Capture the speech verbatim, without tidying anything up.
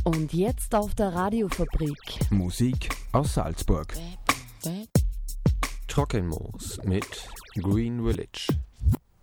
Und jetzt auf der Radiofabrik. Musik aus Salzburg. Trockenmoos mit Green Village.